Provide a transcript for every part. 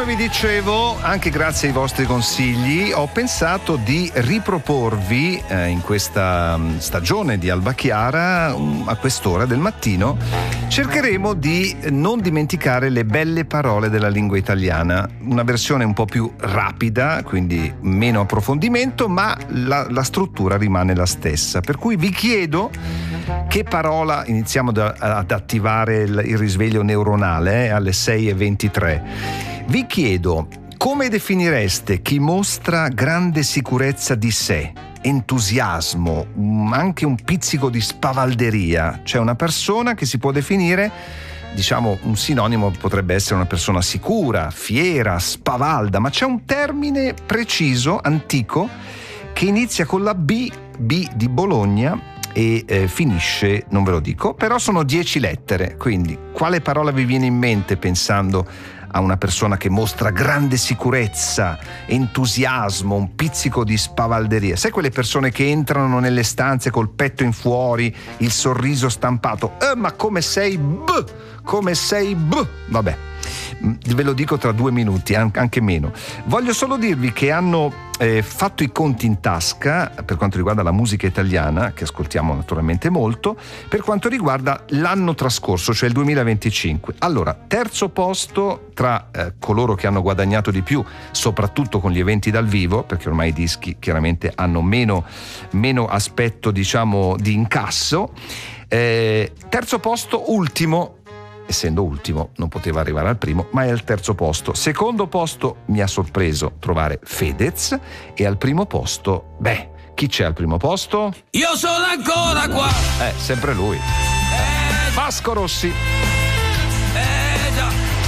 come vi dicevo, anche grazie ai vostri consigli, ho pensato di riproporvi in questa stagione di Alba Chiara, a quest'ora del mattino, cercheremo di non dimenticare le belle parole della lingua italiana. Una versione un po' più rapida, quindi meno approfondimento, ma la struttura rimane la stessa. Per cui vi chiedo che parola, iniziamo ad attivare il risveglio neuronale alle 6:23. Vi chiedo, come definireste chi mostra grande sicurezza di sé, entusiasmo, anche un pizzico di spavalderia? Cioè una persona che si può definire, diciamo, un sinonimo potrebbe essere una persona sicura, fiera, spavalda, ma c'è un termine preciso, antico, che inizia con la B di Bologna e finisce, non ve lo dico, però sono 10 lettere. Quindi quale parola vi viene in mente pensando a una persona che mostra grande sicurezza, entusiasmo, un pizzico di spavalderia? Sai quelle persone che entrano nelle stanze col petto in fuori, il sorriso stampato? Ma come sei come sei vabbè, ve lo dico tra 2 minuti, anche meno. Voglio solo dirvi che hanno fatto i conti in tasca per quanto riguarda la musica italiana, che ascoltiamo naturalmente molto, per quanto riguarda l'anno trascorso, cioè il 2025. Allora, terzo posto tra coloro che hanno guadagnato di più, soprattutto con gli eventi dal vivo, perché ormai i dischi chiaramente hanno meno aspetto, diciamo, di incasso. Terzo posto, ultimo. Essendo ultimo non poteva arrivare al primo, ma è al terzo posto. Secondo posto mi ha sorpreso trovare Fedez, e al primo posto, chi c'è al primo posto? Io sono ancora qua. Sempre lui. Vasco Rossi. Già.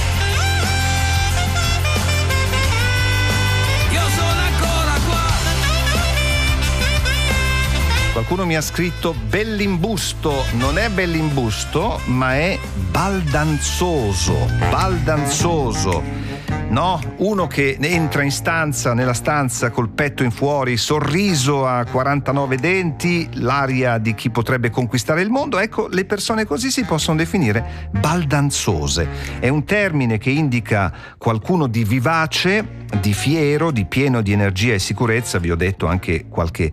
Io sono ancora qua. Qualcuno mi ha scritto Bellimbusto. Non è Bellimbusto, ma è baldanzoso. No, uno che entra nella stanza col petto in fuori, sorriso a 49 denti, l'aria di chi potrebbe conquistare il mondo. Ecco, le persone così si possono definire baldanzose. È un termine che indica qualcuno di vivace, di fiero, di pieno di energia e sicurezza. Vi ho detto anche qualche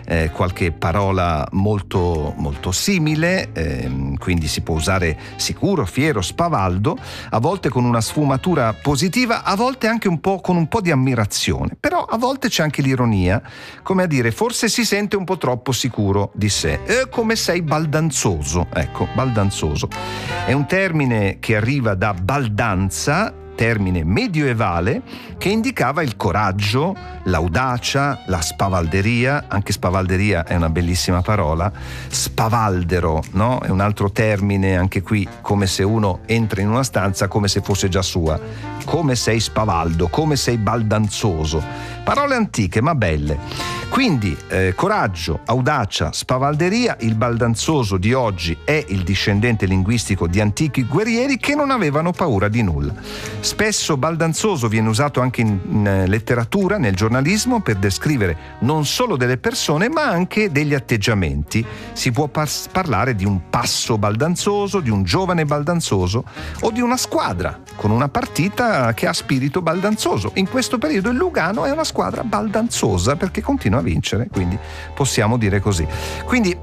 parola molto, molto simile, quindi si può usare sicuro, fiero, spavaldo, a volte con una sfumatura positiva, a volte anche con un po' di ammirazione, però a volte c'è anche l'ironia, come a dire, forse si sente un po' troppo sicuro di sé. Come sei baldanzoso. Ecco, baldanzoso è un termine che arriva da baldanza, termine medioevale che indicava il coraggio, l'audacia, la spavalderia. Anche spavalderia è una bellissima parola. Spavaldero, no? È un altro termine, anche qui, come se uno entra in una stanza come se fosse già sua. Come sei spavaldo, come sei baldanzoso. Parole antiche ma belle. Quindi coraggio, audacia, spavalderia. Il baldanzoso di oggi è il discendente linguistico di antichi guerrieri che non avevano paura di nulla. Spesso baldanzoso viene usato anche in letteratura, nel giornalismo, per descrivere non solo delle persone ma anche degli atteggiamenti. Si può parlare di un passo baldanzoso, di un giovane baldanzoso o di una squadra con una partita che ha spirito baldanzoso. In questo periodo il Lugano è una squadra baldanzosa perché continua a vincere, quindi possiamo dire così. Quindi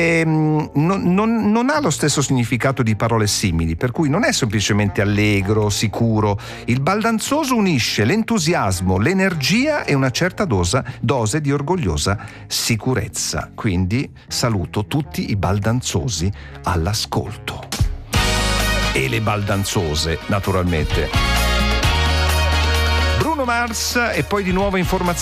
non ha lo stesso significato di parole simili, per cui non è semplicemente allegro, sicuro. Il baldanzoso unisce l'entusiasmo, l'energia e una certa dose di orgogliosa sicurezza. Quindi saluto tutti i baldanzosi all'ascolto. E le baldanzose, naturalmente. Bruno Mars e poi di nuovo informazioni.